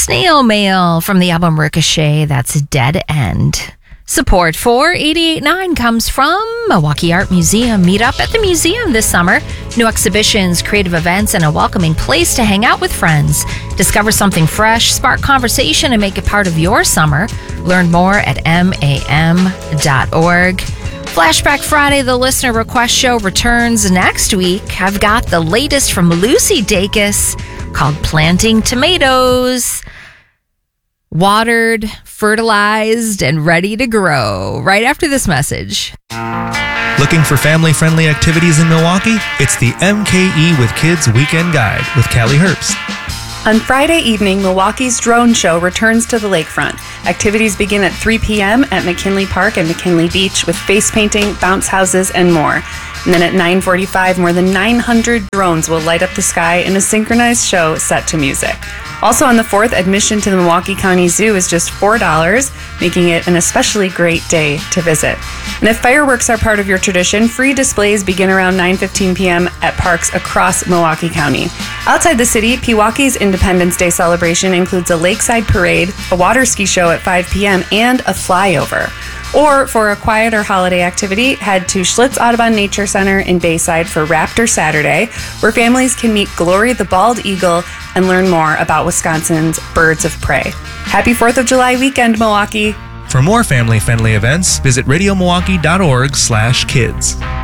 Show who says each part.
Speaker 1: Snail Mail from the album Ricochet. That's Dead End. Support for 88.9 comes from Milwaukee Art Museum. Meet up at the museum this summer. New exhibitions, creative events, and a welcoming place to hang out with friends. Discover something fresh, spark conversation, and make it part of your summer. Learn more at mam.org. Flashback Friday, the listener request show, returns next week. I've got the latest from Lucy Dacus called Planting Tomatoes. Watered, fertilized, and ready to grow. Right after this message.
Speaker 2: Looking for family-friendly activities in Milwaukee? It's the MKE with Kids Weekend Guide with Callie Herbst.
Speaker 3: On Friday evening, Milwaukee's Drone Show returns to the lakefront. Activities begin at 3 p.m. at McKinley Park and McKinley Beach with face painting, bounce houses, and more. And then at 9:45, more than 900 drones will light up the sky in a synchronized show set to music. Also on the 4th, admission to the Milwaukee County Zoo is just $4, making it an especially great day to visit. And if fireworks are part of your tradition, free displays begin around 9:15 p.m. at parks across Milwaukee County. Outside the city, Pewaukee's Independence Day celebration includes a lakeside parade, a water ski show at 5 p.m., and a flyover. Or for a quieter holiday activity, head to Schlitz Audubon Nature Center in Bayside for Raptor Saturday, where families can meet Glory the Bald Eagle and learn more about Wisconsin's birds of prey. Happy 4th of July weekend, Milwaukee!
Speaker 2: For more family-friendly events, visit radiomilwaukee.org/kids.